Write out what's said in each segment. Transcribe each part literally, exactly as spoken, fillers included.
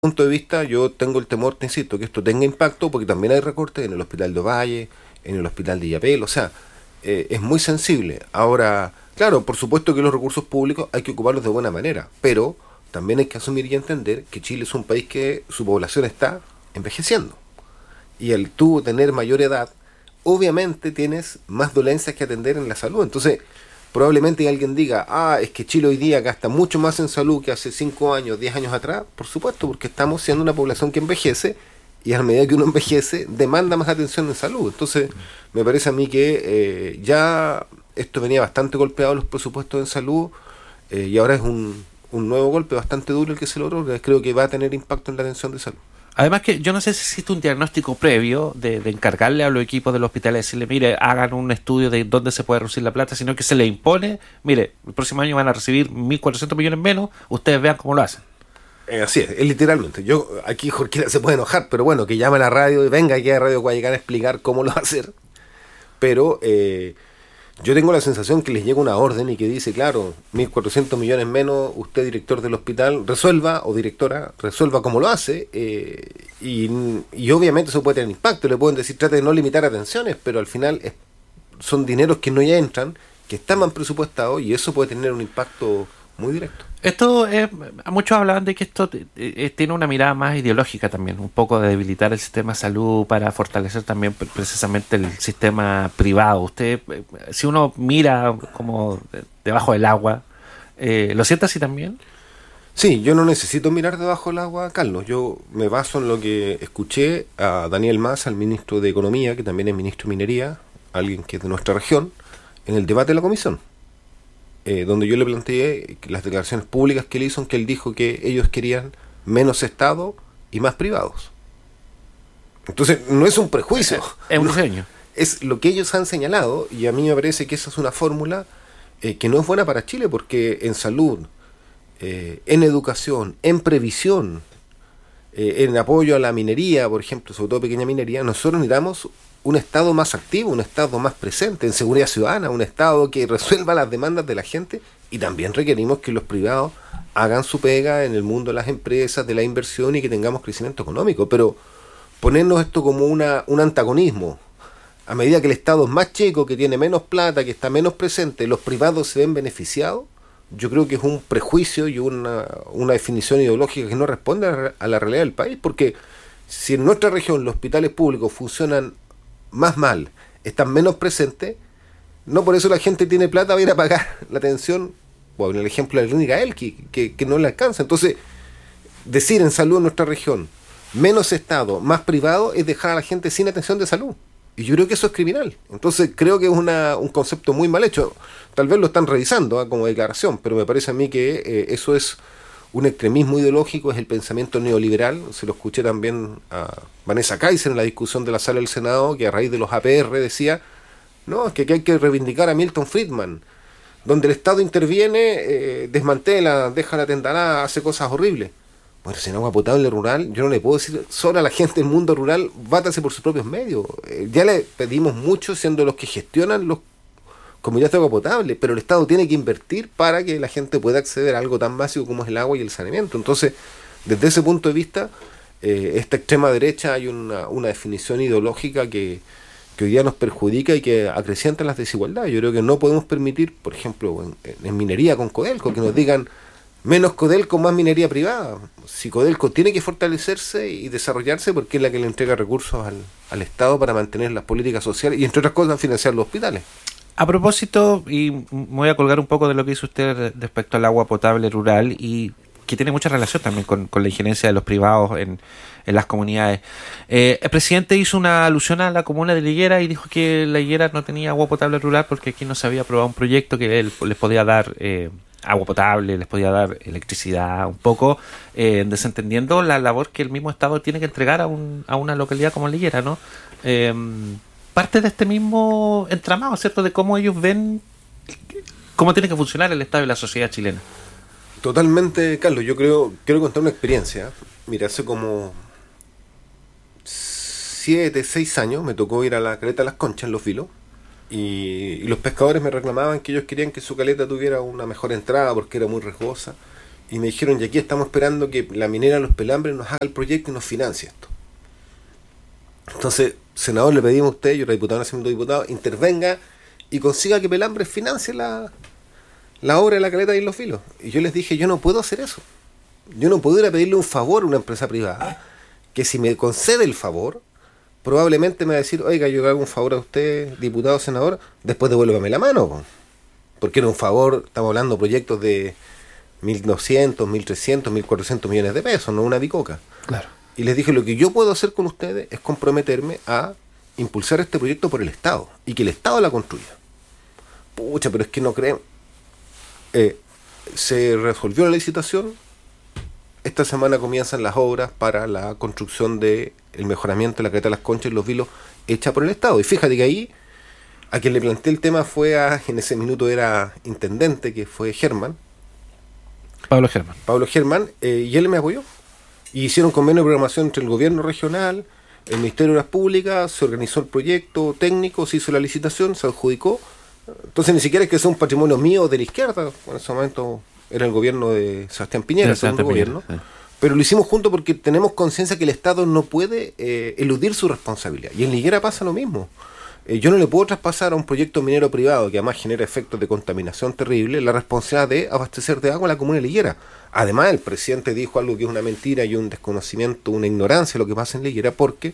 punto de vista, yo tengo el temor, te insisto, que esto tenga impacto, porque también hay recortes en el hospital de Ovalle, en el hospital de Illapel, o sea, eh, es muy sensible. Ahora, claro, por supuesto que los recursos públicos hay que ocuparlos de buena manera, pero también hay que asumir y entender que Chile es un país que su población está envejeciendo. Y al tú tener mayor edad, obviamente tienes más dolencias que atender en la salud. Entonces, probablemente alguien diga, ah, es que Chile hoy día gasta mucho más en salud que hace cinco años, diez años atrás. Por supuesto, porque estamos siendo una población que envejece y a medida que uno envejece demanda más atención en salud. Entonces, me parece a mí que eh, ya esto venía bastante golpeado los presupuestos en salud eh, y ahora es un, un nuevo golpe bastante duro el que se logró, que creo que va a tener impacto en la atención de salud. Además que yo no sé si existe un diagnóstico previo de, de encargarle a los equipos de los hospitales, decirle, mire, hagan un estudio de dónde se puede reducir la plata, sino que se le impone, mire, el próximo año van a recibir mil cuatrocientos millones menos, ustedes vean cómo lo hacen. Eh, así es, es literalmente. Yo aquí Jorge se puede enojar, pero bueno, que llame a la radio y venga aquí a Radio Guayacán a explicar cómo lo va a hacer. Pero eh, yo tengo la sensación que les llega una orden y que dice, claro, mil cuatrocientos millones menos, usted director del hospital, resuelva, o directora, resuelva cómo lo hace, eh, y, y obviamente eso puede tener impacto, le pueden decir, trate de no limitar atenciones, pero al final es, son dineros que no ya entran, que están mal presupuestados, y eso puede tener un impacto muy directo. Esto, eh, muchos hablaban de que esto eh, tiene una mirada más ideológica también, un poco de debilitar el sistema de salud para fortalecer también precisamente el sistema privado. Usted, eh, si uno mira como de, debajo del agua, eh, ¿lo siente así también? Sí, yo no necesito mirar debajo del agua, Carlos. Yo me baso en lo que escuché a Daniel Mas, al ministro de Economía, que también es ministro de Minería, alguien que es de nuestra región, en el debate de la comisión. Eh, donde yo le planteé las declaraciones públicas que él hizo, en que él dijo que ellos querían menos Estado y más privados. Entonces, no es un prejuicio. Es un no, diseño. Es lo que ellos han señalado, y a mí me parece que esa es una fórmula eh, que no es buena para Chile, porque en salud, eh, en educación, en previsión, eh, en apoyo a la minería, por ejemplo, sobre todo pequeña minería, nosotros necesitamos un Estado más activo, un Estado más presente en seguridad ciudadana, un Estado que resuelva las demandas de la gente, y también requerimos que los privados hagan su pega en el mundo de las empresas, de la inversión, y que tengamos crecimiento económico. Pero ponernos esto como una, un antagonismo, a medida que el Estado es más chico, que tiene menos plata, que está menos presente, los privados se ven beneficiados, yo creo que es un prejuicio y una, una definición ideológica que no responde a la, a la realidad del país, porque si en nuestra región los hospitales públicos funcionan más mal, están menos presentes, no por eso la gente tiene plata para ir a pagar la atención, bueno, el ejemplo de la clínica Elqui, que, que no le alcanza. Entonces, decir en salud en nuestra región, menos Estado, más privado, es dejar a la gente sin atención de salud. Y yo creo que eso es criminal. Entonces, creo que es una, un concepto muy mal hecho. Tal vez lo están revisando ¿eh? como declaración, pero me parece a mí que eh, eso es un extremismo ideológico, es el pensamiento neoliberal. Se lo escuché también a Vanessa Kaiser en la discusión de la sala del Senado, que a raíz de los A P R decía, no, es que aquí hay que reivindicar a Milton Friedman, donde el Estado interviene, eh, desmantela, deja la tendanada, hace cosas horribles. Bueno, sin agua potable rural, yo no le puedo decir solo a la gente del mundo rural, bátase por sus propios medios. Eh, ya le pedimos mucho, siendo los que gestionan los comunidades de agua potable, pero el Estado tiene que invertir para que la gente pueda acceder a algo tan básico como es el agua y el saneamiento. Entonces, desde ese punto de vista, eh, esta extrema derecha hay una, una definición ideológica que, que hoy día nos perjudica y que acrecienta las desigualdades. Yo creo que no podemos permitir, por ejemplo, en, en minería con Codelco, que nos digan menos Codelco, más minería privada. Si Codelco tiene que fortalecerse y desarrollarse, porque es la que le entrega recursos al, al Estado para mantener las políticas sociales y, entre otras cosas, financiar los hospitales. A propósito, y me voy a colgar un poco de lo que hizo usted respecto al agua potable rural, y que tiene mucha relación también con, con la injerencia de los privados en, en las comunidades. Eh, el presidente hizo una alusión a la comuna de La Higuera y dijo que La Higuera no tenía agua potable rural porque aquí no se había aprobado un proyecto que él les podía dar eh, agua potable, les podía dar electricidad, un poco eh, desentendiendo la labor que el mismo Estado tiene que entregar a, un, a una localidad como La Higuera, ¿no? Eh, parte de este mismo entramado, ¿cierto? De cómo ellos ven cómo tiene que funcionar el Estado y la sociedad chilena. Totalmente, Carlos. Yo creo, quiero contar una experiencia. Mira, hace como siete, seis años me tocó ir a la caleta de Las Conchas, en Los Vilos, y, y los pescadores me reclamaban que ellos querían que su caleta tuviera una mejor entrada porque era muy riesgosa. y me dijeron, y aquí estamos esperando que la minera Los Pelambres nos haga el proyecto y nos financie esto. Entonces, senador, le pedimos a usted, yo era diputado, no siendo diputado, intervenga y consiga que Pelambres financie la, la obra de la caleta de Los Vilos. Y yo les dije, yo no puedo hacer eso. Yo no puedo ir a pedirle un favor a una empresa privada, que si me concede el favor, probablemente me va a decir, oiga, yo le hago un favor a usted, diputado, senador, después devuélvame la mano. Porque era un favor, estamos hablando de proyectos de mil doscientos, mil trescientos, mil cuatrocientos millones de pesos, no una bicoca. Claro. Y les dije, lo que yo puedo hacer con ustedes es comprometerme a impulsar este proyecto por el Estado y que el Estado la construya. Pucha, pero es que no creen. Eh, se resolvió la licitación. Esta semana comienzan las obras para la construcción del mejoramiento de la caleta de las Conchas y Los Vilos hecha por el Estado. Y fíjate que ahí a quien le planteé el tema fue a, en ese minuto era intendente, que fue Germán. Pablo Germán. Pablo Germán, eh, y él me apoyó. Y hicieron convenio de programación entre el gobierno regional, el Ministerio de Obras Públicas, se organizó el proyecto técnico, se hizo la licitación, se adjudicó. Entonces ni siquiera es que sea un patrimonio mío de la izquierda, en ese momento era el gobierno de Sebastián Piñera, el segundo gobierno. Sí. Pero lo hicimos juntos porque tenemos conciencia que el Estado no puede eh, eludir su responsabilidad. Y en Liguera pasa lo mismo. Eh, yo no le puedo traspasar a un proyecto minero privado que además genera efectos de contaminación terrible la responsabilidad de abastecer de agua a la comuna de Liguera. Además, el presidente dijo algo que es una mentira y un desconocimiento, una ignorancia de lo que pasa en Liguera, porque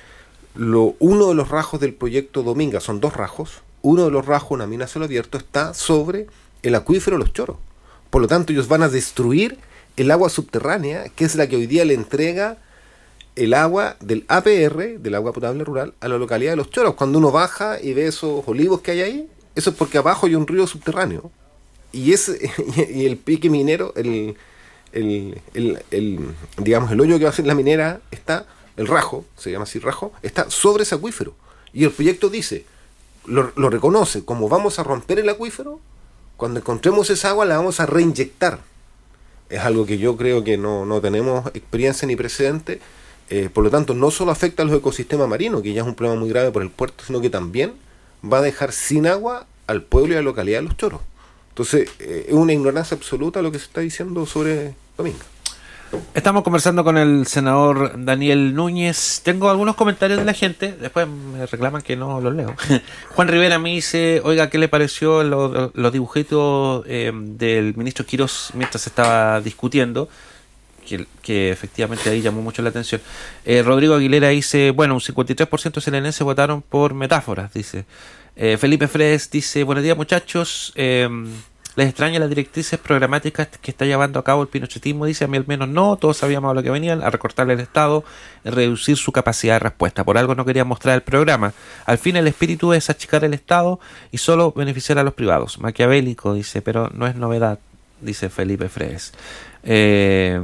lo, uno de los rajos del proyecto Dominga, son dos rajos, uno de los rajos, una mina a cielo abierto, está sobre el acuífero Los Choros. Por lo tanto, ellos van a destruir el agua subterránea, que es la que hoy día le entrega el agua del A P R, del agua potable rural, a la localidad de Los Choros. Cuando uno baja y ve esos olivos que hay ahí, eso es porque abajo hay un río subterráneo. Y ese y el pique minero, el, el, el, el digamos el hoyo que va a hacer la minera está, el rajo, se llama así rajo, está sobre ese acuífero. Y el proyecto dice, lo, lo reconoce, como vamos a romper el acuífero, cuando encontremos esa agua la vamos a reinyectar. Es algo que yo creo que no, no tenemos experiencia ni precedente. Eh, por lo tanto, no solo afecta a los ecosistemas marinos, que ya es un problema muy grave por el puerto, sino que también va a dejar sin agua al pueblo y a la localidad de Los Choros. Entonces, eh, es una ignorancia absoluta lo que se está diciendo sobre Dominga. Estamos conversando con el senador Daniel Núñez. Tengo algunos comentarios de la gente, después me reclaman que no los leo. Juan Rivera me dice, oiga, ¿qué le pareció los, los dibujitos eh, del ministro Quirós mientras estaba discutiendo? Que, que efectivamente ahí llamó mucho la atención. Eh, Rodrigo Aguilera dice, bueno, un cincuenta y tres por ciento selenenses votaron por metáforas, dice. Eh, Felipe Fres dice, buenos días muchachos, eh, les extraña las directrices programáticas que está llevando a cabo el pinochetismo, dice, a mí al menos no, todos sabíamos a lo que venían, a recortarle el Estado, reducir su capacidad de respuesta, por algo no querían mostrar el programa, al fin el espíritu es achicar el Estado y solo beneficiar a los privados, maquiavélico, dice, pero no es novedad, dice Felipe Fres. Eh...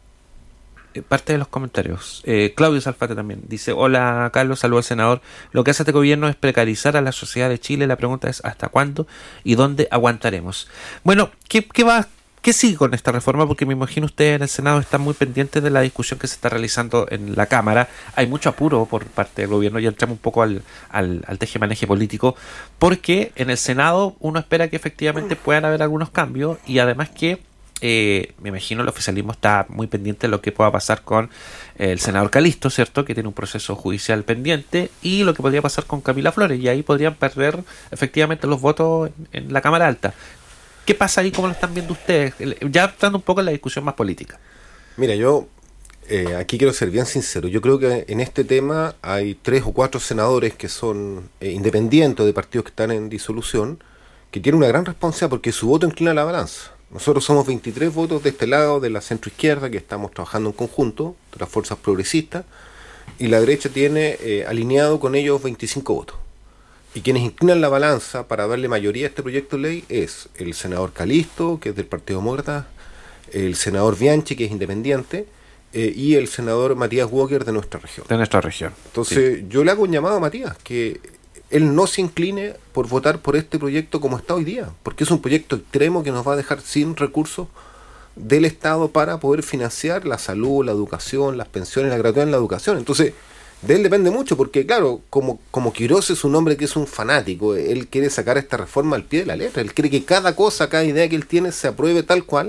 Parte de los comentarios. Eh, Claudio Salfate también dice, hola Carlos, saludo al senador. Lo que hace este gobierno es precarizar a la sociedad de Chile. La pregunta es ¿hasta cuándo y dónde aguantaremos? Bueno, ¿qué, qué va, qué sigue con esta reforma? Porque me imagino ustedes en el Senado están muy pendientes de la discusión que se está realizando en la Cámara. Hay mucho apuro por parte del gobierno, ya entramos un poco al, al, al teje-maneje político, porque en el Senado uno espera que efectivamente puedan haber algunos cambios y además que Eh, me imagino el oficialismo está muy pendiente de lo que pueda pasar con el senador Calisto, ¿cierto? Que tiene un proceso judicial pendiente, y lo que podría pasar con Camila Flores, y ahí podrían perder efectivamente los votos en, en la Cámara Alta. ¿Qué pasa ahí? ¿Cómo lo están viendo ustedes? Ya entrando un poco en la discusión más política. Mira, yo eh, aquí quiero ser bien sincero. Yo creo que en este tema hay tres o cuatro senadores que son eh, independientes de partidos que están en disolución, que tienen una gran responsabilidad porque su voto inclina la balanza. Nosotros somos veintitrés votos de este lado, de la centroizquierda, que estamos trabajando en conjunto, de las fuerzas progresistas, y la derecha tiene eh, alineado con ellos veinticinco votos. Y quienes inclinan la balanza para darle mayoría a este proyecto de ley es el senador Calisto, que es del Partido Demócrata, el senador Bianchi, que es independiente, eh, y el senador Matías Walker de nuestra región. De nuestra región. Entonces, sí. Yo le hago un llamado a Matías, que él no se incline por votar por este proyecto como está hoy día, porque es un proyecto extremo que nos va a dejar sin recursos del Estado para poder financiar la salud, la educación, las pensiones, la gratuidad en la educación. Entonces, de él depende mucho, porque claro, como, como Quirós es un hombre que es un fanático, él quiere sacar esta reforma al pie de la letra, él quiere que cada cosa, cada idea que él tiene se apruebe tal cual,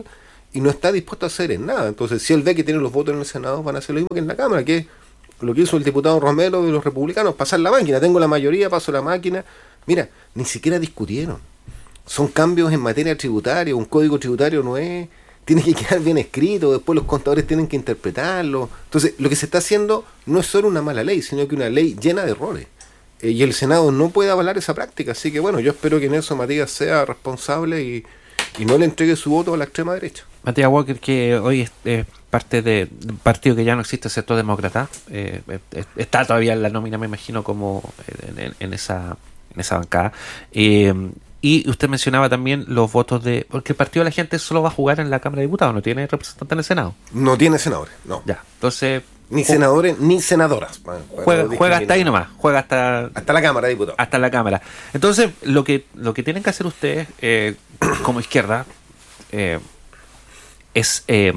y no está dispuesto a hacer en nada. Entonces, si él ve que tiene los votos en el Senado, van a hacer lo mismo que en la Cámara, que es lo que hizo el diputado Romero de los republicanos, pasar la máquina. Tengo la mayoría, paso la máquina. Mira, ni siquiera discutieron. Son cambios en materia tributaria, un código tributario no es... Tiene que quedar bien escrito, después los contadores tienen que interpretarlo. Entonces, lo que se está haciendo no es solo una mala ley, sino que una ley llena de errores. Eh, y el Senado no puede avalar esa práctica. Así que, bueno, yo espero que en eso Matías sea responsable y, y no le entregue su voto a la extrema derecha. Matías Walker, que hoy es eh, parte de un partido que ya no existe, el Sector Demócrata, eh, eh, está todavía en la nómina, me imagino, como en, en, en esa en esa bancada. Eh, y usted mencionaba también los votos de... Porque el Partido de la Gente solo va a jugar en la Cámara de Diputados, no tiene representante en el Senado. No tiene senadores, no. Ya, entonces... Ni senadores, ni senadoras. Bueno, juega juega hasta ahí nomás, juega hasta... Hasta la Cámara de Diputados. Hasta la Cámara. Entonces, lo que lo que tienen que hacer ustedes, eh, como izquierda, eh, es eh,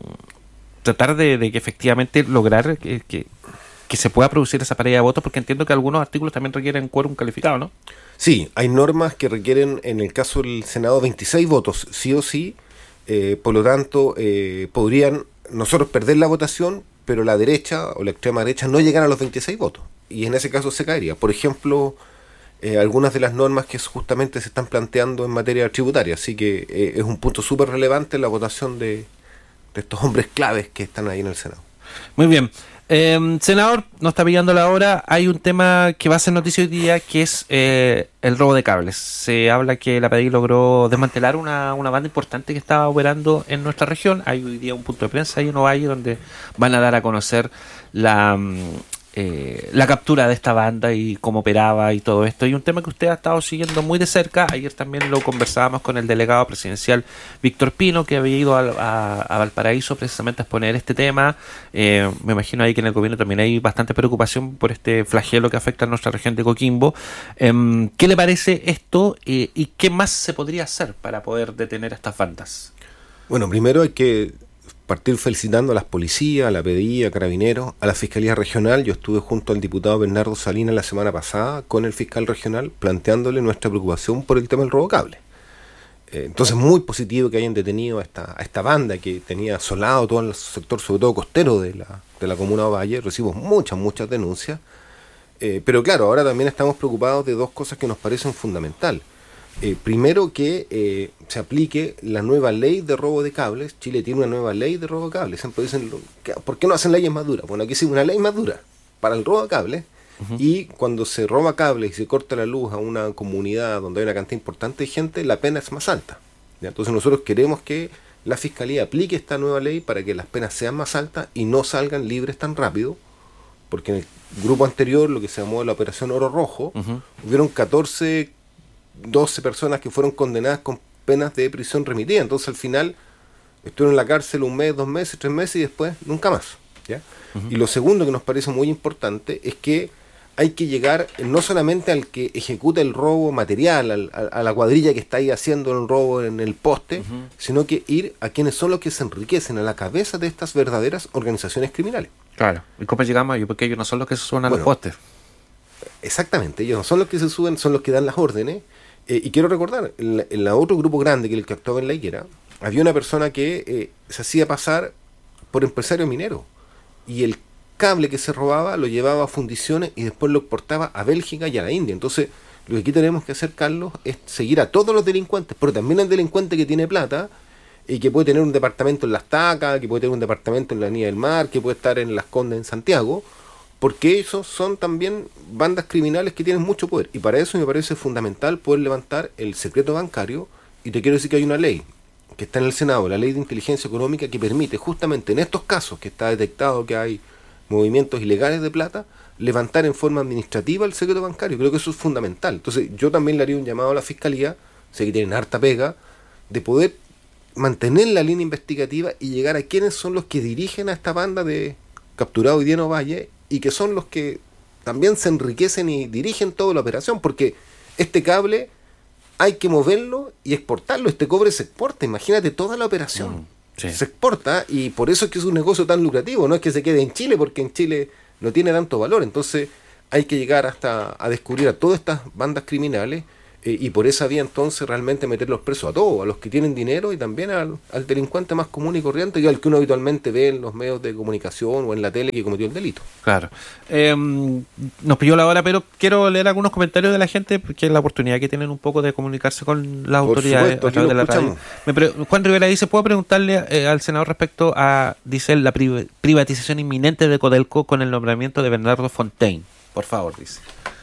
tratar de, de que efectivamente lograr que, que, que se pueda producir esa paridad de votos, porque entiendo que algunos artículos también requieren quórum calificado, ¿no? Sí, hay normas que requieren, en el caso del Senado, veintiséis votos, sí o sí. Eh, por lo tanto, eh, podrían nosotros perder la votación, pero la derecha o la extrema derecha no llegan a los veintiséis votos. Y en ese caso se caería. Por ejemplo, eh, algunas de las normas que justamente se están planteando en materia tributaria. Así que eh, es un punto súper relevante la votación de, de estos hombres claves que están ahí en el Senado. Muy bien. Eh, senador, nos está pillando la hora. Hay un tema que va a ser noticia hoy día, que es eh, el robo de cables. Se habla que la P D I logró desmantelar una, una banda importante que estaba operando en nuestra región. Hay hoy día un punto de prensa ahí en Ovalle donde van a dar a conocer la... Eh, la captura de esta banda y cómo operaba y todo esto, y un tema que usted ha estado siguiendo muy de cerca. Ayer también lo conversábamos con el delegado presidencial Víctor Pino, que había ido a, a, a Valparaíso precisamente a exponer este tema. Eh, me imagino ahí que en el gobierno también hay bastante preocupación por este flagelo que afecta a nuestra región de Coquimbo. Eh, ¿qué le parece esto eh, y qué más se podría hacer para poder detener a estas bandas? Bueno, primero hay que partir felicitando a las policías, a la P D I, a Carabineros, a la Fiscalía Regional. Yo estuve junto al diputado Bernardo Salinas la semana pasada con el fiscal regional planteándole nuestra preocupación por el tema del robo cable. Eh, entonces, muy positivo que hayan detenido a esta, a esta banda que tenía asolado todo el sector, sobre todo costero de la, de la comuna de Ovalle. Recibimos muchas, muchas denuncias. Eh, pero claro, ahora también estamos preocupados de dos cosas que nos parecen fundamentales. Eh, primero, que eh, se aplique la nueva ley de robo de cables. Chile tiene una nueva ley de robo de cables. Siempre dicen, ¿por qué no hacen leyes más duras? Bueno, aquí sí una ley más dura para el robo de cables. Uh-huh. Y cuando se roba cables y se corta la luz a una comunidad donde hay una cantidad importante de gente, la pena es más alta. ¿Ya? Entonces nosotros queremos que la Fiscalía aplique esta nueva ley para que las penas sean más altas y no salgan libres tan rápido. Porque en el grupo anterior, lo que se llamó la Operación Oro Rojo, uh-huh, hubieron catorce... doce personas que fueron condenadas con penas de prisión remitida. Entonces al final estuvieron en la cárcel un mes, dos meses, tres meses y después nunca más, ¿ya? Uh-huh. Y lo segundo que nos parece muy importante es que hay que llegar no solamente al que ejecuta el robo material, al, a, a la cuadrilla que está ahí haciendo el robo en el poste, uh-huh, sino que ir a quienes son los que se enriquecen, a la cabeza de estas verdaderas organizaciones criminales. Claro. ¿Y cómo llegamos ahí? Porque ellos no son los que se suben a bueno, los postes. Exactamente, ellos no son los que se suben, son los que dan las órdenes. Eh, y quiero recordar, en, la, en la otro grupo grande que el que actuaba en la higuera, había una persona que eh, se hacía pasar por empresario minero. Y el cable que se robaba lo llevaba a fundiciones y después lo exportaba a Bélgica y a la India. Entonces, lo que aquí tenemos que hacer, Carlos, es seguir a todos los delincuentes, pero también al delincuente que tiene plata y que puede tener un departamento en Las Tacas, que puede tener un departamento en la Avenida del Mar, que puede estar en Las Condes en Santiago, porque esos son también bandas criminales que tienen mucho poder. Y para eso me parece fundamental poder levantar el secreto bancario. Y te quiero decir que hay una ley que está en el Senado, la Ley de Inteligencia Económica, que permite justamente en estos casos que está detectado que hay movimientos ilegales de plata, levantar en forma administrativa el secreto bancario. Creo que eso es fundamental. Entonces yo también le haría un llamado a la Fiscalía, sé que tienen harta pega, de poder mantener la línea investigativa y llegar a quiénes son los que dirigen a esta banda de capturado hoy día en Ovalle, y que son los que también se enriquecen y dirigen toda la operación, porque este cable hay que moverlo y exportarlo. Este cobre se exporta, imagínate toda la operación. Mm, sí. Se exporta, y por eso es que es un negocio tan lucrativo. No es que se quede en Chile, porque en Chile no tiene tanto valor. Entonces hay que llegar hasta a descubrir a todas estas bandas criminales. eh, y por esa vía entonces realmente meterlos presos a todos, a los que tienen dinero y también al, al delincuente más común y corriente y al que uno habitualmente ve en los medios de comunicación o en la tele que cometió el delito. Claro. Eh, nos pilló la hora, pero quiero leer algunos comentarios de la gente, porque es la oportunidad que tienen un poco de comunicarse con las por autoridades supuesto, a través de la radio. Me pre- Juan Rivera dice, ¿puedo preguntarle eh, al senador respecto a, dice él, la pri- privatización inminente de Codelco con el nombramiento de Bernardo Fontaine? Por favor, dice.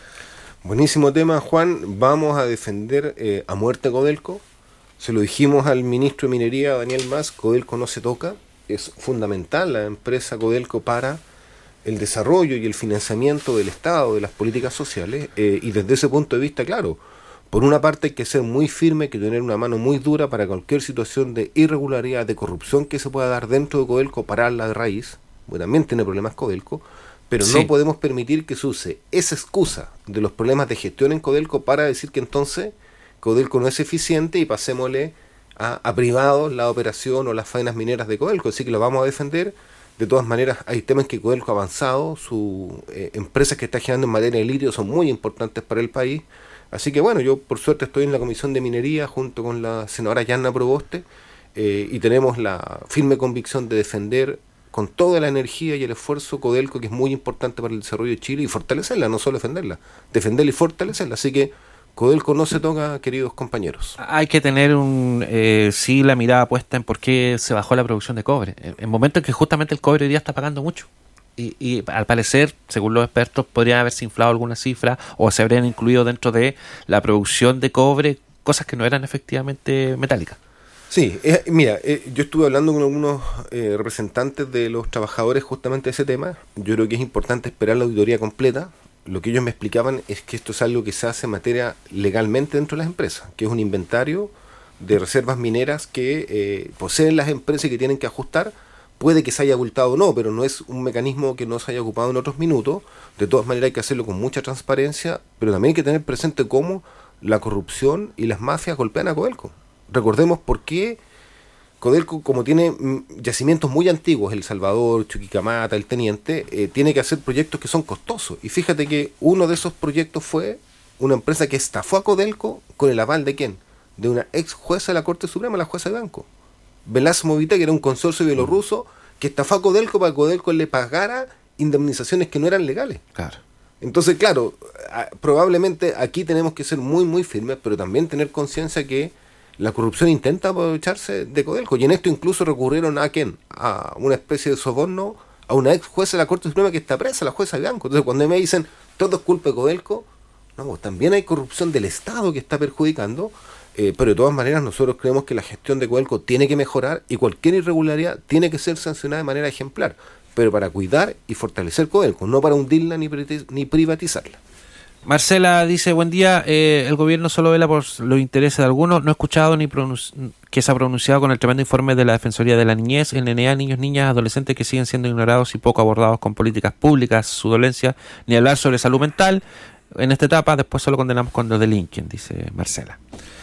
Buenísimo tema, Juan. Vamos a defender eh, a muerte Codelco. Se lo dijimos al ministro de Minería, Daniel Mas, Codelco no se toca. Es fundamental la empresa Codelco para el desarrollo y el financiamiento del Estado, de las políticas sociales. Eh, y desde ese punto de vista, claro, por una parte hay que ser muy firme, hay que tener una mano muy dura para cualquier situación de irregularidad, de corrupción que se pueda dar dentro de Codelco, pararla de raíz. Bueno, también tiene problemas Codelco. Pero sí. No podemos permitir que se use esa excusa de los problemas de gestión en Codelco para decir que entonces Codelco no es eficiente y pasémosle a, a privados la operación o las faenas mineras de Codelco. Así que lo vamos a defender. De todas maneras, hay temas que Codelco ha avanzado, sus eh, empresas que está generando en materia de litio son muy importantes para el país. Así que bueno, yo por suerte estoy en la Comisión de Minería junto con la senadora Yanna Proboste eh, y tenemos la firme convicción de defender con toda la energía y el esfuerzo Codelco, que es muy importante para el desarrollo de Chile, y fortalecerla, no solo defenderla, defenderla y fortalecerla. Así que Codelco no se toca, queridos compañeros. Hay que tener un eh, sí la mirada puesta en por qué se bajó la producción de cobre. En, en momentos en que justamente el cobre hoy día está pagando mucho. Y, y al parecer, según los expertos, podrían haberse inflado alguna cifra o se habrían incluido dentro de la producción de cobre cosas que no eran efectivamente metálicas. Sí, eh, mira, eh, yo estuve hablando con algunos eh, representantes de los trabajadores justamente de ese tema. Yo creo que es importante esperar la auditoría completa. Lo que ellos me explicaban es que esto es algo que se hace en materia legalmente dentro de las empresas, que es un inventario de reservas mineras que eh, poseen las empresas y que tienen que ajustar. Puede que se haya abultado o no, pero no es un mecanismo que no se haya ocupado en otros minutos. De todas maneras hay que hacerlo con mucha transparencia, pero también hay que tener presente cómo la corrupción y las mafias golpean a Codelco. Recordemos por qué Codelco, como tiene yacimientos muy antiguos, El Salvador, Chuquicamata, El Teniente, eh, tiene que hacer proyectos que son costosos. Y fíjate que uno de esos proyectos fue una empresa que estafó a Codelco con el aval de ¿quién? De una ex jueza de la Corte Suprema, la jueza de Banco. Velaz Movita, que era un consorcio bielorruso, que estafó a Codelco para que Codelco le pagara indemnizaciones que no eran legales. Claro. Entonces, claro, a, probablemente aquí tenemos que ser muy, muy firmes, pero también tener conciencia que la corrupción intenta aprovecharse de Codelco, y en esto incluso recurrieron a ¿quién? A una especie de soborno a una ex jueza de la Corte Suprema que está presa, la jueza Bianco. Entonces cuando me dicen todo es culpa de Codelco, no, pues también hay corrupción del Estado que está perjudicando, eh, pero de todas maneras nosotros creemos que la gestión de Codelco tiene que mejorar y cualquier irregularidad tiene que ser sancionada de manera ejemplar, pero para cuidar y fortalecer Codelco, no para hundirla ni, ni privatizarla. Marcela dice, buen día, eh, el gobierno solo vela por los intereses de algunos, no he escuchado ni pronunci- que se ha pronunciado con el tremendo informe de la Defensoría de la Niñez, el N N A, niños, niñas, adolescentes que siguen siendo ignorados y poco abordados con políticas públicas, su dolencia, ni hablar sobre salud mental en esta etapa, después solo condenamos cuando delinquen, dice Marcela.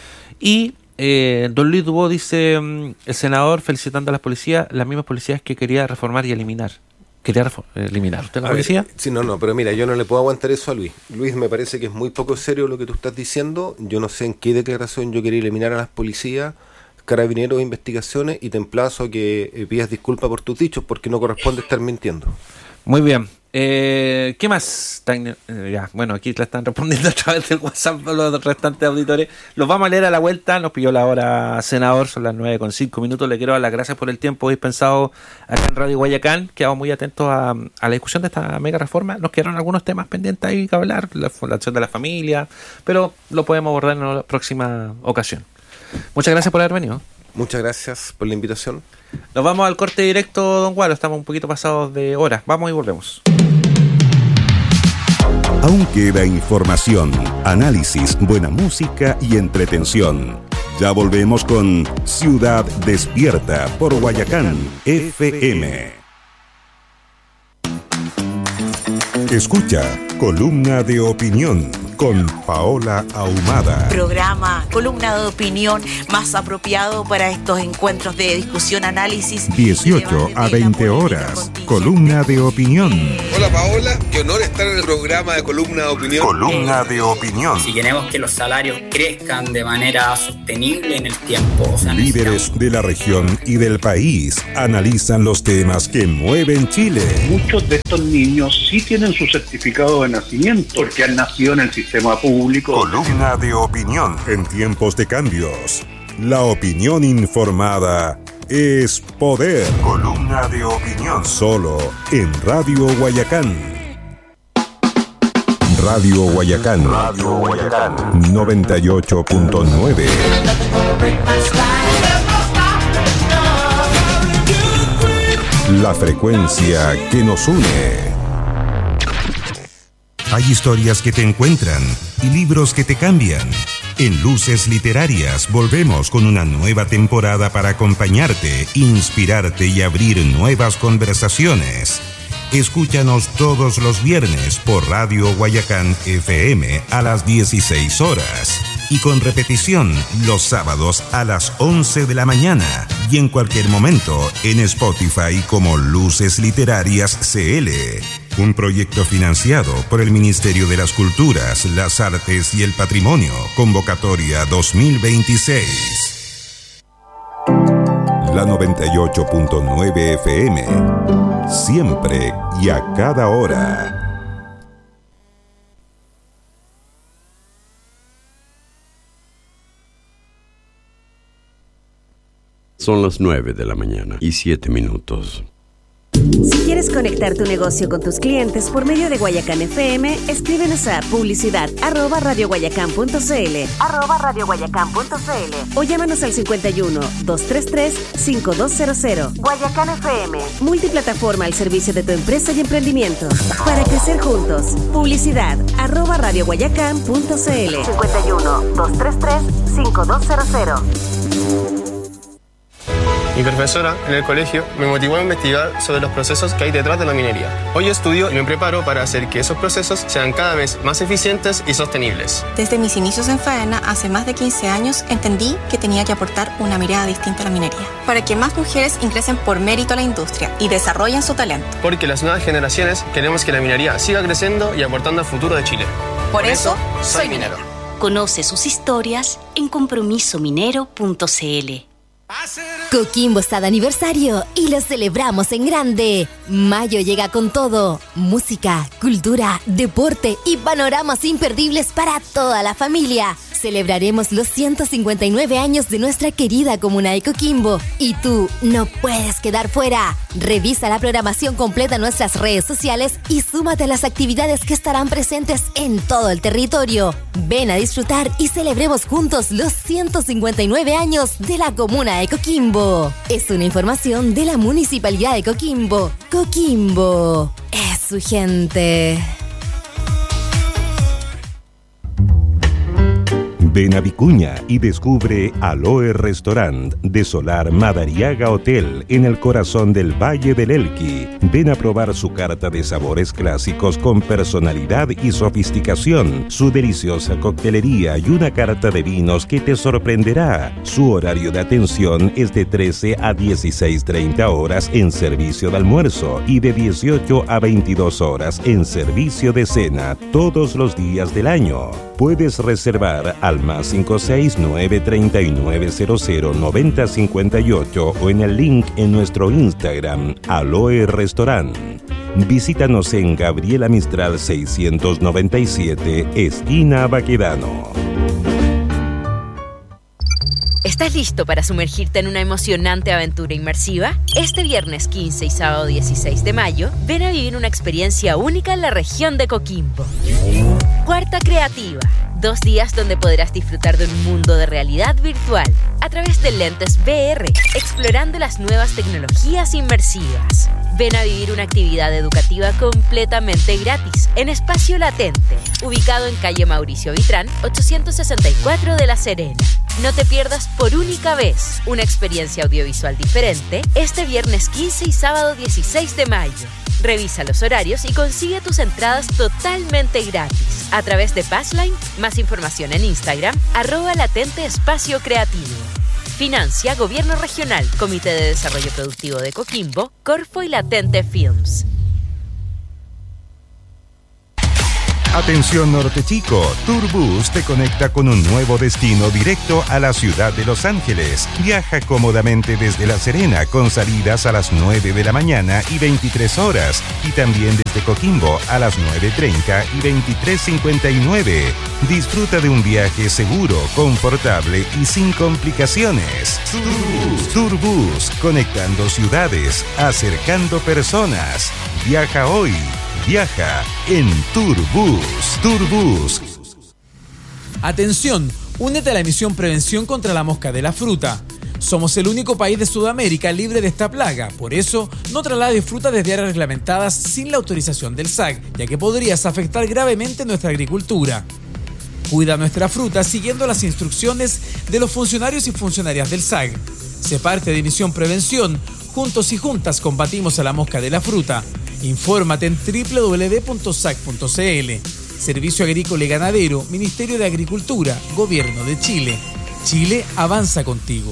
Y eh, don Luis Dubó dice, el senador felicitando a las policías, las mismas policías que quería reformar y eliminar. ¿Quería reform- eliminar usted la a policía? Ver, sí, no, no, pero mira, yo no le puedo aguantar eso a Luis. Luis, me parece que es muy poco serio lo que tú estás diciendo. Yo no sé en qué declaración yo quería eliminar a las policías, carabineros, investigaciones, y te emplazo a que eh, pidas disculpas por tus dichos, porque no corresponde estar mintiendo. Muy bien. Eh, ¿Qué más? Eh, ya, bueno, aquí le están respondiendo a través del WhatsApp los restantes auditores. Los vamos a leer a la vuelta. Nos pilló la hora, senador. Son las nueve con cinco minutos. Le quiero dar las gracias por el tiempo dispensado acá en Radio Guayacán. Quedamos muy atentos a, a la discusión de esta mega reforma. Nos quedaron algunos temas pendientes ahí que hablar. La fundación de la familia. Pero lo podemos abordar en la próxima ocasión. Muchas gracias por haber venido. Muchas gracias por la invitación. Nos vamos al corte directo, don Gualo. Estamos un poquito pasados de hora. Vamos y volvemos. Aún queda información, análisis, buena música y entretención. Ya volvemos con Ciudad Despierta por Guayacán F M. Escucha, columna de opinión. con Paola Ahumada. Programa, columna de opinión más apropiado para estos encuentros de discusión, análisis. dieciocho a veinte horas, columna de opinión. Hola Paola, qué honor estar en el programa de columna de opinión. Columna de opinión. Si queremos que los salarios crezcan de manera sostenible en el tiempo. O sea, líderes de la región y del país analizan los temas que mueven Chile. Muchos de estos niños sí tienen su certificado de nacimiento porque han nacido en el sistema público. Columna de opinión. En tiempos de cambios, la opinión informada es poder. Columna de opinión. Solo en Radio Guayacán. Radio Guayacán. Radio Guayacán. noventa y ocho punto nueve. La frecuencia que nos une. Hay historias que te encuentran y libros que te cambian. En Luces Literarias volvemos con una nueva temporada para acompañarte, inspirarte y abrir nuevas conversaciones. Escúchanos todos los viernes por Radio Guayacán F M a las dieciséis horas y con repetición los sábados a las once de la mañana y en cualquier momento en Spotify como Luces Literarias C L. Un proyecto financiado por el Ministerio de las Culturas, las Artes y el Patrimonio. Convocatoria dos mil veintiséis. La noventa y ocho punto nueve F M. Siempre y a cada hora. Son las nueve de la mañana y siete minutos. Si quieres conectar tu negocio con tus clientes por medio de Guayacán F M, escríbenos a publicidad arroba radioguayacán.cl arroba radioguayacán.cl o llámanos al cincuenta y uno, doscientos treinta y tres, cincuenta y dos cero. Guayacán F M, multiplataforma al servicio de tu empresa y emprendimiento. Para crecer juntos, publicidad arroba radioguayacán.cl cincuenta y uno, doscientos treinta y tres, cincuenta y dos cero. Mi profesora en el colegio me motivó a investigar sobre los procesos que hay detrás de la minería. Hoy estudio y me preparo para hacer que esos procesos sean cada vez más eficientes y sostenibles. Desde mis inicios en Faena, hace más de quince años, entendí que tenía que aportar una mirada distinta a la minería, para que más mujeres ingresen por mérito a la industria y desarrollen su talento. Porque las nuevas generaciones queremos que la minería siga creciendo y aportando al futuro de Chile. Por, por eso, eso, soy minero. Conoce sus historias en compromiso minero punto c l. Coquimbo está de aniversario y lo celebramos en grande. Mayo llega con todo: música, cultura, deporte y panoramas imperdibles para toda la familia. Celebraremos los ciento cincuenta y nueve años de nuestra querida comuna de Coquimbo y tú no puedes quedar fuera. Revisa la programación completa en nuestras redes sociales y súmate a las actividades que estarán presentes en todo el territorio. Ven a disfrutar y celebremos juntos los ciento cincuenta y nueve años de la comuna de Coquimbo. Es una información de la Municipalidad de Coquimbo. Coquimbo es su gente. Ven a Vicuña y descubre Aloe Restaurant de Solar Madariaga Hotel en el corazón del Valle del Elqui. Ven a probar su carta de sabores clásicos con personalidad y sofisticación, su deliciosa coctelería y una carta de vinos que te sorprenderá. Su horario de atención es de trece a dieciséis treinta horas en servicio de almuerzo y de dieciocho a veintidós horas en servicio de cena todos los días del año. Puedes reservar al más cinco seis nueve tres nueve cero cero nueve cero cinco ocho o en el link en nuestro Instagram, Aloe Restaurant. Visítanos en Gabriela Mistral seiscientos noventa y siete, esquina Baquedano. ¿Estás listo para sumergirte en una emocionante aventura inmersiva? Este viernes quince y sábado dieciséis de mayo, ven a vivir una experiencia única en la región de Coquimbo. Cuarta Creativa. Dos días donde podrás disfrutar de un mundo de realidad virtual a través de lentes V R, explorando las nuevas tecnologías inmersivas. Ven a vivir una actividad educativa completamente gratis en Espacio Latente, ubicado en calle Mauricio Vitrán, ochocientos sesenta y cuatro de La Serena. No te pierdas por única vez una experiencia audiovisual diferente este viernes quince y sábado dieciséis de mayo. Revisa los horarios y consigue tus entradas totalmente gratis a través de Passline. Más información en Instagram, arroba latente espacio creativo. Financia Gobierno Regional, Comité de Desarrollo Productivo de Coquimbo, Corfo y Latente Films. Atención Norte Chico, Turbus te conecta con un nuevo destino directo a la ciudad de Los Ángeles. Viaja cómodamente desde La Serena con salidas a las nueve de la mañana y veintitrés horas y también desde Coquimbo a las nueve treinta y veintitrés cincuenta y nueve. Disfruta de un viaje seguro, confortable y sin complicaciones. Turbus, Turbus, conectando ciudades, acercando personas. Viaja hoy. Viaja en Turbus. Turbus. Atención, únete a la misión Prevención contra la Mosca de la Fruta. Somos el único país de Sudamérica libre de esta plaga. Por eso, no traslades fruta desde áreas reglamentadas sin la autorización del S A C, ya que podrías afectar gravemente nuestra agricultura. Cuida nuestra fruta siguiendo las instrucciones de los funcionarios y funcionarias del S A C. Sé parte de Misión Prevención. Juntos y juntas combatimos a la mosca de la fruta. Infórmate en doble u doble u doble u punto s a c punto c l. Servicio Agrícola y Ganadero, Ministerio de Agricultura, Gobierno de Chile. Chile avanza contigo.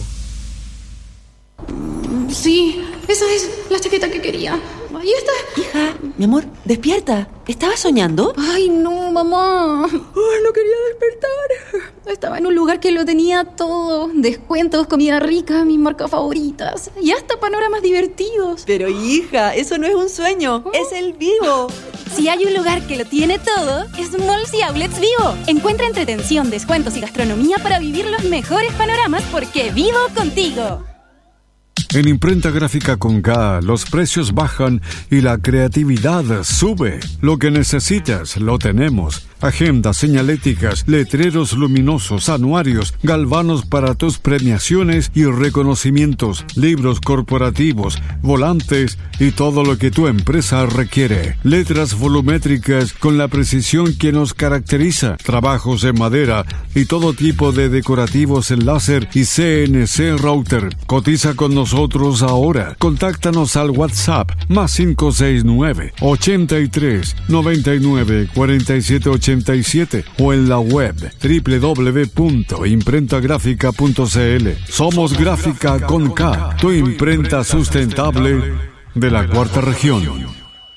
Sí, esa es la chaqueta que quería. Ahí está. Hija, mi amor, despierta. ¿Estabas soñando? Ay, no, mamá. Ay, no quería despertar. Estaba en un lugar que lo tenía todo. Descuentos, comida rica, mis marcas favoritas. Y hasta panoramas divertidos. Pero hija, eso no es un sueño. ¿Oh? Es el Vivo. Si hay un lugar que lo tiene todo, es Malls y Outlets Vivo. Encuentra entretención, descuentos y gastronomía para vivir los mejores panoramas porque vivo contigo. En Imprenta Gráfica con K, los precios bajan y la creatividad sube. Lo que necesitas, lo tenemos. Agendas, señaléticas, letreros luminosos, anuarios, galvanos para tus premiaciones y reconocimientos, libros corporativos, volantes y todo lo que tu empresa requiere. Letras volumétricas con la precisión que nos caracteriza. Trabajos en madera y todo tipo de decorativos en láser y C N C router. Cotiza con nosotros ahora. Contáctanos al WhatsApp más cinco seis nueve, ochenta y tres, noventa y nueve, cuarenta y siete ochenta y siete o en la web doble u doble u doble u punto imprenta gráfica punto c l. Somos Gráfica con K, tu imprenta sustentable de la cuarta región.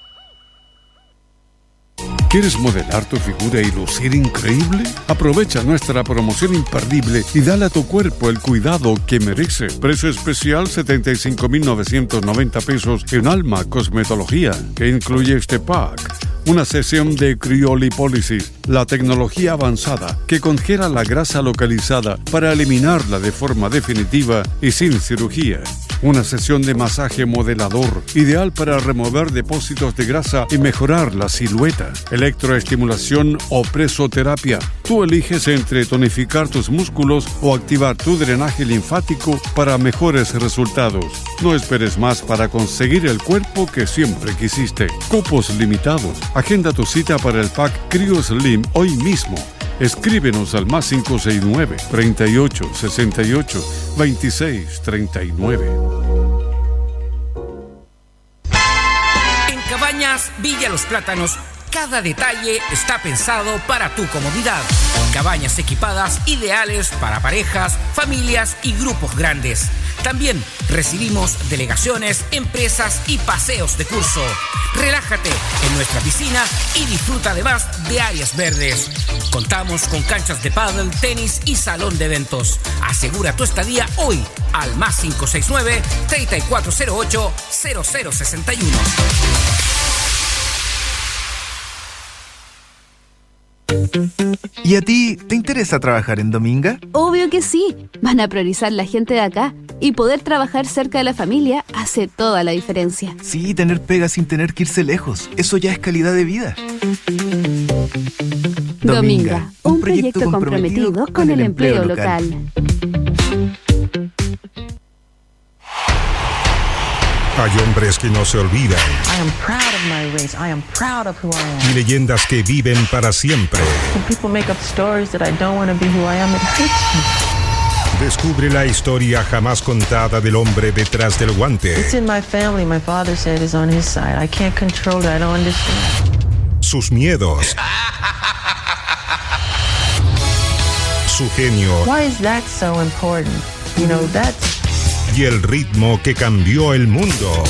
¿Quieres modelar tu figura y lucir increíble? Aprovecha nuestra promoción imperdible y dale a tu cuerpo el cuidado que merece. Precio especial setenta y cinco mil novecientos noventa pesos en Alma Cosmetología, que incluye este pack. Una sesión de criolipólisis, la tecnología avanzada que congela la grasa localizada para eliminarla de forma definitiva y sin cirugía. Una sesión de masaje modelador, ideal para remover depósitos de grasa y mejorar la silueta. Electroestimulación o presoterapia. Tú eliges entre tonificar tus músculos o activar tu drenaje linfático para mejores resultados. No esperes más para conseguir el cuerpo que siempre quisiste. Cupos limitados. Agenda tu cita para el pack Cryo Slim hoy mismo. Escríbenos al más cinco seis nueve, treinta y ocho, sesenta y ocho, veintiséis, treinta y nueve. En Cabañas Villa Los Plátanos, cada detalle está pensado para tu comodidad. Cabañas equipadas ideales para parejas, familias y grupos grandes. También recibimos delegaciones, empresas y paseos de curso. Relájate en nuestra piscina y disfruta además de áreas verdes. Contamos con canchas de pádel, tenis y salón de eventos. Asegura tu estadía hoy al más cinco seis nueve, treinta y cuatro cero ocho, cero cero sesenta y uno. ¿Y a ti te interesa trabajar en Dominga? Obvio que sí. Van a priorizar la gente de acá. Y poder trabajar cerca de la familia hace toda la diferencia. Sí, tener pega sin tener que irse lejos. Eso ya es calidad de vida. Dominga, un, un proyecto, proyecto comprometido, comprometido con, con el empleo, empleo local. local. Hay hombres que no se olvidan. I am proud of my race. I am proud of who I am. Y leyendas que viven para siempre. When people make up stories that I don't want to be who I am, it hurts me. Descubre la historia jamás contada del hombre detrás del guante. It's in my family. My father said it's on his side. I can't control it. I don't understand. Sus miedos. Su genio. Why is that so important? You know, that's... Y el ritmo que cambió el mundo.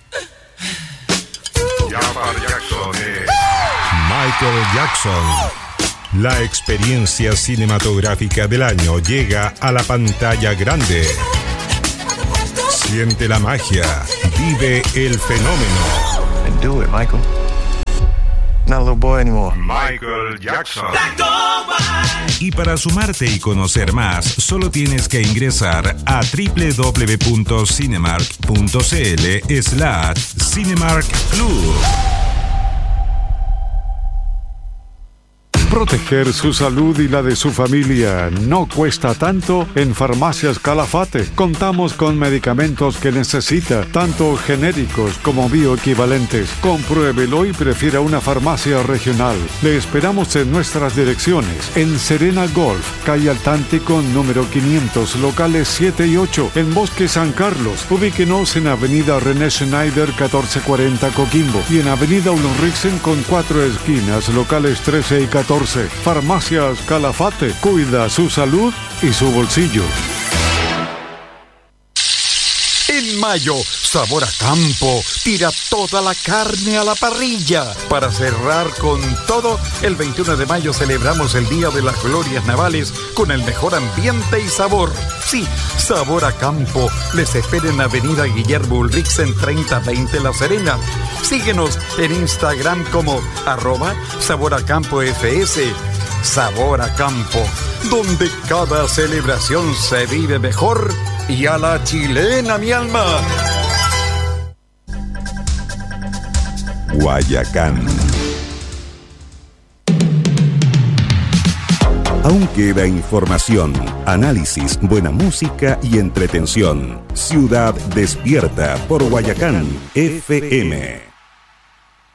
Michael Jackson. La experiencia cinematográfica del año llega a la pantalla grande. Siente la magia. Vive el fenómeno. And do it, Michael. Not a little boy anymore. Michael Jackson. Y para sumarte y conocer más, solo tienes que ingresar a doble u doble u doble u punto cinemark punto c l slash Cinemark Club. Proteger su salud y la de su familia no cuesta tanto en Farmacias Calafate. Contamos con medicamentos que necesita, tanto genéricos como bioequivalentes. Compruébelo y prefiera una farmacia regional. Le esperamos en nuestras direcciones. En Serena Golf, calle Altántico número quinientos, locales siete y ocho. En Bosque San Carlos, ubíquenos en Avenida René Schneider catorce cuarenta Coquimbo. Y en Avenida Ulriksen con cuatro esquinas, locales trece y catorce. Farmacias Calafate, cuida su salud y su bolsillo. En mayo, Sabor a Campo tira toda la carne a la parrilla. Para cerrar con todo, el veintiuno de mayo celebramos el Día de las Glorias Navales con el mejor ambiente y sabor. Sí, Sabor a Campo les espera en Avenida Guillermo Ulriksen treinta veinte La Serena. Síguenos en Instagram como arroba Sabor a Campo F S. Sabor a Campo, donde cada celebración se vive mejor y a la chilena, mi alma. Guayacán. Aún queda información, análisis, buena música y entretención. Ciudad despierta por Guayacán F M.